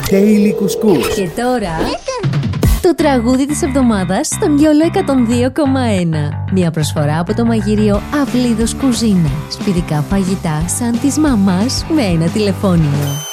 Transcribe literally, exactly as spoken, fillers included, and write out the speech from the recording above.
Daily Couscous. Και τώρα το τραγούδι της εβδομάδας στον Γιόλο εκατόν δύο κόμμα ένα. Μια προσφορά από το μαγειρίο Αυλίδος Κουζίνα. Σπιτικά φαγητά σαν της μαμάς με ένα τηλεφώνημα.